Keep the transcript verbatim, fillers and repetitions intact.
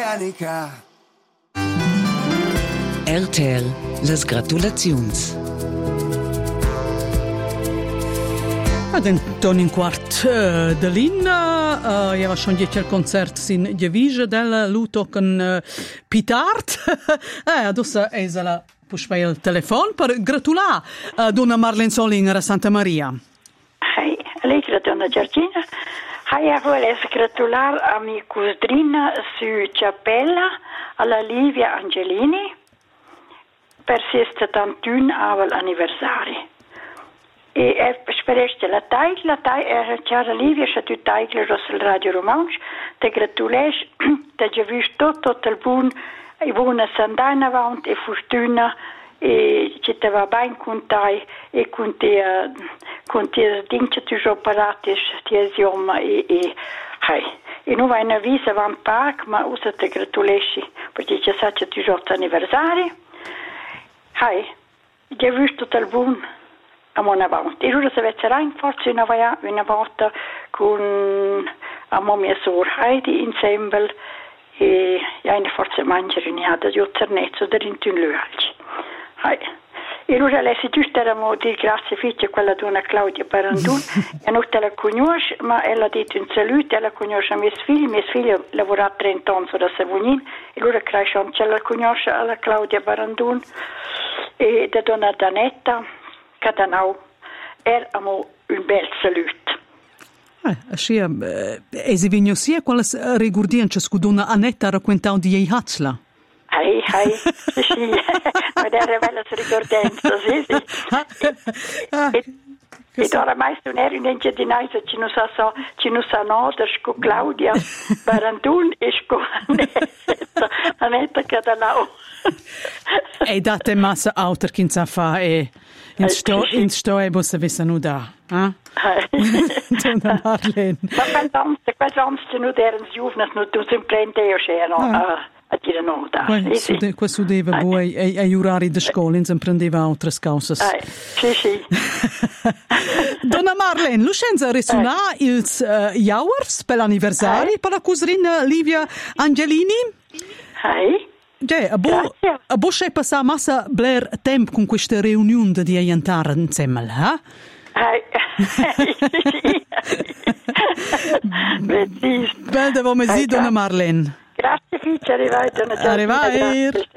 Janica. R T L, les gratulazions. Ad Anton in quart uh, de Lina, uh, ja was schon dieci al concert sin Gevige del Luto con uh, Pitart. eh, adesso è la pushpay il telefono per gratulare uh, Donna Marlene Solinger a Santa Maria. Hey, allegra Donna Giorgina. Hai a voler gratulare a mia cugina su Ciappella, alla Livia Angelini, per il settantuno anniversario. E spereste la taglia, la taglia, c'era Livia, c'è tu taglia sul Radio Romansch, te gratulesci, te già visto tutto il buon, e buona sandana avanti, e fortuna, e ci te va bene con te, e con te, con te dinge tu già parati, ti esioma, e, e, hai. E non vai in avviso avanti park, ma usa te gratulesci, perché ci sa c'è tu già anniversario. Hai, già visto tutto il buon, a mon avanti. E ora se avete rein forse una, una volta con a mia sorella Heidi insieme e eine forse mangiare in ada di otternezzo da rintu in lualci. Hai. E ora lei si giusto era mo di grazie fece quella donna Claudia Barandun e non te la conosce, ma ella ha detto un saluto, ella conosce a mia figlia, mia figlia lavora trenta anni da Savognin e allora cresce ce la conosce alla Claudia Barandun e da donna Danetta Catanau er amo un bel salut. Eh, ascia, eh, esi vigno sia quale rigurdian ciascuduna Annetta raccontau di ei hatsla. Hai, hai, sì, ma era bella ricordenza, sì, sì. E, e oramai non ero in Engiadinais, ci non sa so, ci non sa nodere, sco Claudia Barandun e sco Annetta, Annetta Catanau. E date massa auter kin sa fa e in sto in sto e bossa vissa nu da, eh? Donna Marlene. Ma quel domste, quel domste nu deren giovnes nu tu sempre io c'ero a dire no da. Questo deve voi e ai orari de scuola in prendeva altre cause. Sì, sì. Donna Marlene, Lucenza resuna ils Jauers per l'anniversario per la cugina Livia Angelini. Hai. Già, a bo a bo c'è passata massa bler tempo con questa riunione di aiantare insieme, eh? Bellissimo. Bel devo mesi, Donna Marlene. Grazie, fice, arrivai. Arrivai.